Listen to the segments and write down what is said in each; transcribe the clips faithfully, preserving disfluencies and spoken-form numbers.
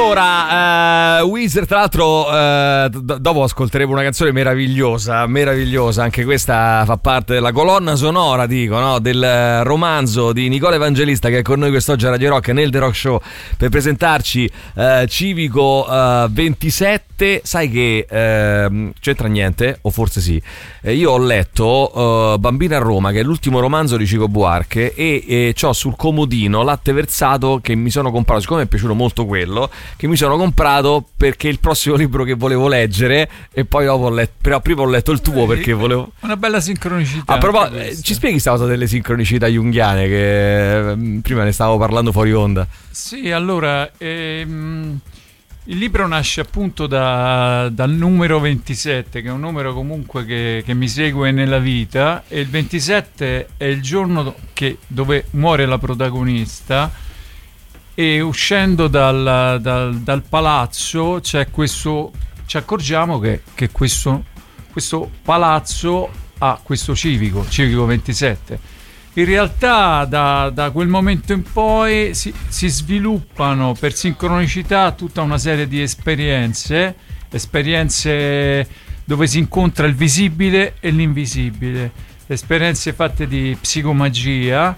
Allora, uh, Weezer, tra l'altro, uh, d- dopo ascolteremo una canzone meravigliosa, meravigliosa, anche questa fa parte della colonna sonora, dico, no? Del romanzo di Nicola Evangelista, che è con noi quest'oggi a Radio Rock nel The Rock Show per presentarci uh, Civico uh, ventisette. Sai che uh, c'entra niente, o forse sì. Eh, io ho letto uh, Bambina a Roma, che è l'ultimo romanzo di Chico Buarque, e, e c'ho sul comodino Latte Versato, che mi sono comprato, siccome mi è piaciuto molto quello, che mi sono comprato perché è il prossimo libro che volevo leggere, e poi dopo ho letto, però prima ho letto il tuo perché volevo una bella sincronicità. Ah, però, eh, ci spieghi questa cosa delle sincronicità junghiane che eh, prima ne stavo parlando fuori onda? Sì, allora ehm, il libro nasce appunto da, dal numero ventisette, che è un numero comunque che, che mi segue nella vita, e il ventisette è il giorno che, dove muore la protagonista, e uscendo dal, dal, dal palazzo c'è questo, ci accorgiamo che, che questo, questo palazzo ha questo civico, civico ventisette. In realtà da, da quel momento in poi si, si sviluppano per sincronicità tutta una serie di esperienze, esperienze dove si incontra il visibile e l'invisibile, esperienze fatte di psicomagia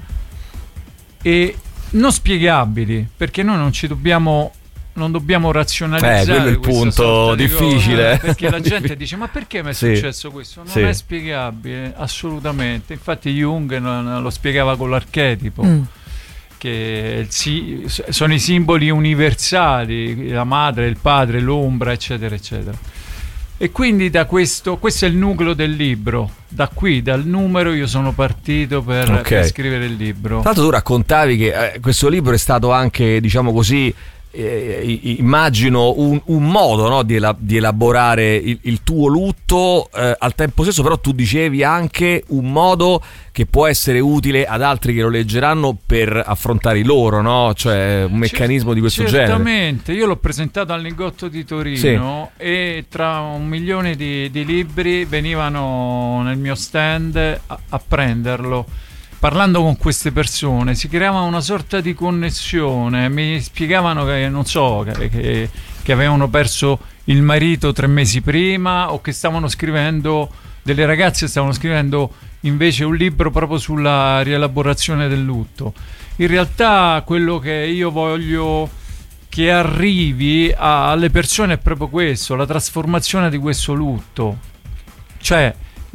e non spiegabili, perché noi non ci dobbiamo non dobbiamo razionalizzare. Eh, quello è il punto difficile, cose, perché la gente dice: ma perché mi è sì. successo questo? Non sì. è spiegabile assolutamente. Infatti Jung non, lo spiegava con l'archetipo, mm. che sì, sono i simboli universali, la madre, il padre, l'ombra, eccetera eccetera. E quindi da questo, questo è il nucleo del libro. Da qui, dal numero, io sono partito per, okay. per scrivere il libro. Tra l'altro tu raccontavi che eh, questo libro è stato anche, diciamo così, eh, immagino un, un modo, no, di, ela- di elaborare il, il tuo lutto, eh, al tempo stesso però tu dicevi anche un modo che può essere utile ad altri che lo leggeranno per affrontare i loro, no? Cioè un meccanismo Cert- di questo certamente. genere. Certamente, io l'ho presentato al Lingotto di Torino, sì. e tra un milione di, di libri venivano nel mio stand a, a prenderlo. Parlando con queste persone si creava una sorta di connessione, mi spiegavano che, non so, che, che, che avevano perso il marito tre mesi prima, o che stavano scrivendo, delle ragazze stavano scrivendo invece un libro proprio sulla rielaborazione del lutto. In realtà quello che io voglio che arrivi a, alle persone è proprio questo, la trasformazione di questo lutto. Cioè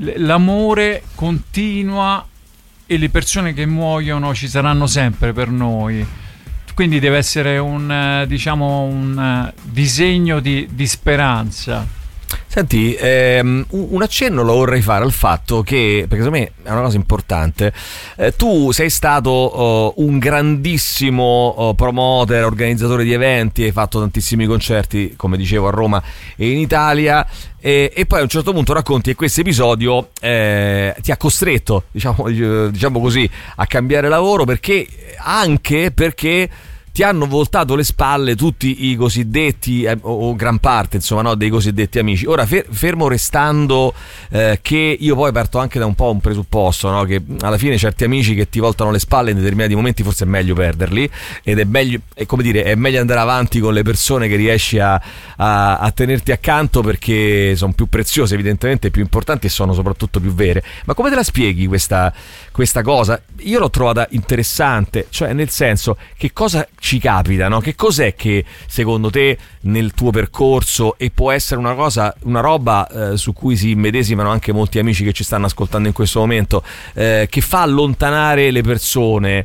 l'amore continua e le persone che muoiono ci saranno sempre per noi, quindi deve essere un, diciamo, un disegno di, di speranza. Senti, ehm, un accenno lo vorrei fare al fatto che, perché secondo me è una cosa importante, eh, tu sei stato oh, un grandissimo oh, promoter, organizzatore di eventi, hai fatto tantissimi concerti, come dicevo, a Roma e in Italia, e, e poi a un certo punto racconti che questo episodio eh, ti ha costretto, diciamo, diciamo così, a cambiare lavoro, perché anche perché ti hanno voltato le spalle tutti i cosiddetti, eh, o gran parte, insomma, no, dei cosiddetti amici. Ora, fer- fermo restando eh, che io poi parto anche da un po' un presupposto, no, che alla fine certi amici che ti voltano le spalle in determinati momenti forse è meglio perderli, ed è meglio, è come dire, è meglio andare avanti con le persone che riesci a, a, a tenerti accanto, perché sono più preziose, evidentemente, più importanti, e sono soprattutto più vere. Ma come te la spieghi questa, questa cosa? Io l'ho trovata interessante, cioè nel senso, che cosa ci capita, no? Che cos'è che secondo te nel tuo percorso, e può essere una cosa, una roba eh, su cui si immedesimano anche molti amici che ci stanno ascoltando in questo momento, eh, che fa allontanare le persone,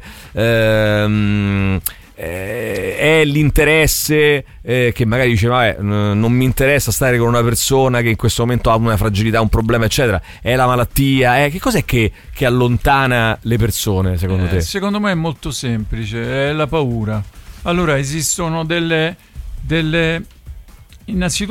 ehm, eh, è l'interesse eh, che magari dice vabbè, n- non mi interessa stare con una persona che in questo momento ha una fragilità, un problema eccetera, è la malattia, eh? Che cos'è che, che allontana le persone secondo eh, te? Secondo me è molto semplice, è la paura. Allora esistono delle, delle innanzitutto